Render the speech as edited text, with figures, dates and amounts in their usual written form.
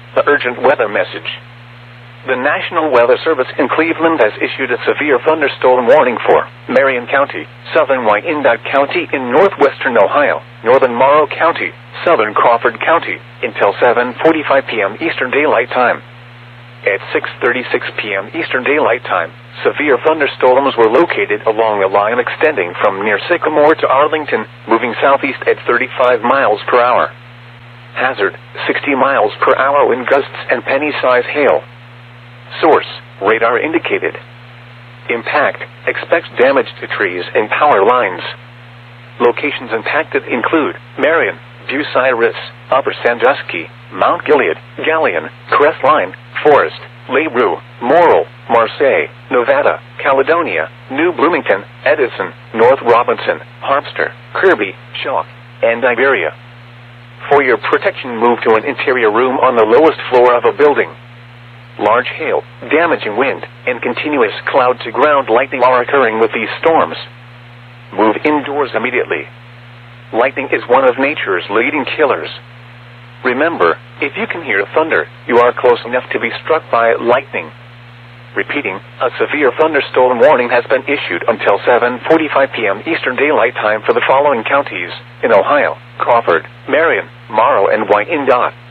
The urgent weather message. The National Weather Service in Cleveland has issued a severe thunderstorm warning for Marion County, southern Wyandotte County in northwestern Ohio, northern Morrow County, southern Crawford County, until 7:45 p.m. Eastern Daylight Time. At 6:36 p.m. Eastern Daylight Time, severe thunderstorms were located along a line extending from near Sycamore to Arlington, moving southeast at 35 miles per hour. Hazard, 60 miles per hour wind gusts and penny-size hail. Source, radar indicated. Impact, expect damage to trees and power lines. Locations impacted include Marion, Bucyrus, Upper Sandusky, Mount Gilead, Galion, Crestline, Forest, LaRue, Morrill, Marseille, Nevada, Caledonia, New Bloomington, Edison, North Robinson, Harpster, Kirby, Shaw, and Iberia. For your protection, move to an interior room on the lowest floor of a building. Large hail, damaging wind, and continuous cloud-to-ground lightning are occurring with these storms. Move indoors immediately. Lightning is one of nature's leading killers. Remember, if you can hear thunder, you are close enough to be struck by lightning. Repeating, a severe thunderstorm warning has been issued until 7:45 p.m. Eastern Daylight Time for the following counties in Ohio: Crawford, Marion, Morrow, and Wyandotte.